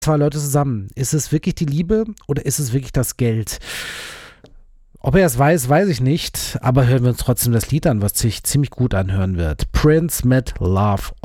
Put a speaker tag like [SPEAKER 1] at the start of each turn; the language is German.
[SPEAKER 1] zwei Leute zusammen. Ist es wirklich die Liebe oder ist es wirklich das Geld? Ob er es weiß, weiß ich nicht, aber hören wir uns trotzdem das Lied an, was sich ziemlich gut anhören wird. Prince mit Love